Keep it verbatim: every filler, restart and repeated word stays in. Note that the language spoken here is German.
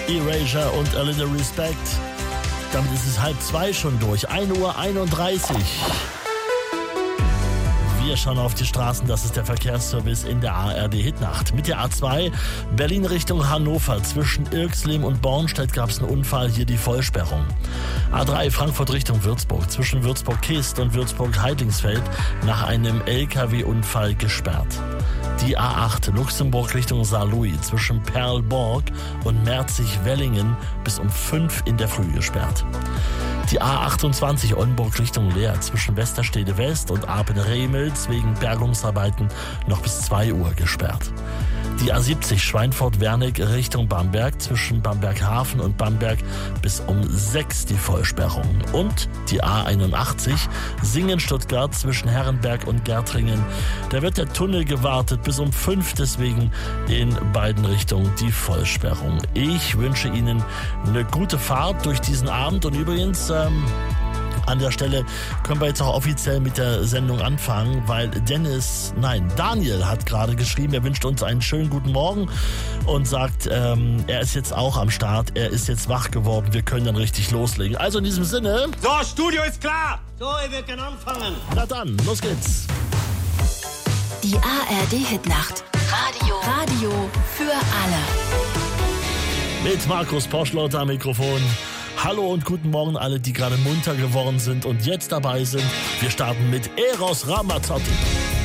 Erasure und A Little Respect. Damit ist es halb zwei schon durch. ein Uhr einunddreißig. Wir schauen auf die Straßen, das ist der Verkehrsservice in der A R D-Hitnacht. Mit der A zwei Berlin Richtung Hannover. Zwischen Irxleben und Bornstedt gab es einen Unfall, hier die Vollsperrung. A drei Frankfurt Richtung Würzburg. Zwischen Würzburg-Kist und Würzburg-Heidingsfeld nach einem L K W-Unfall gesperrt. Die A acht Luxemburg Richtung Saarlouis zwischen Perlborg und Merzig-Wellingen bis um fünf in der Früh gesperrt. Die A achtundzwanzig Oldenburg Richtung Leer zwischen Westerstede West und Apen-Remels wegen Bergungsarbeiten noch bis zwei Uhr gesperrt. Die A siebzig Schweinfurt-Wernig Richtung Bamberg zwischen Bamberg-Hafen und Bamberg bis um sechs die Vollsperrung. Und die A einundachtzig Singen-Stuttgart zwischen Herrenberg und Gärtringen. Da wird der Tunnel gewartet bis um fünf, deswegen in beiden Richtungen die Vollsperrung. Ich wünsche Ihnen eine gute Fahrt durch diesen Abend und übrigens ähm, an der Stelle können wir jetzt auch offiziell mit der Sendung anfangen, weil Dennis, nein, Daniel hat gerade geschrieben, er wünscht uns einen schönen guten Morgen und sagt, ähm, er ist jetzt auch am Start, er ist jetzt wach geworden, wir können dann richtig loslegen. Also in diesem Sinne... So, Studio ist klar! So, wir können anfangen. Na dann, los geht's. Die A R D-Hitnacht. Radio. Radio für alle. Mit Markus Poschlotter am Mikrofon. Hallo und guten Morgen alle, die gerade munter geworden sind und jetzt dabei sind. Wir starten mit Eros Ramazzotti.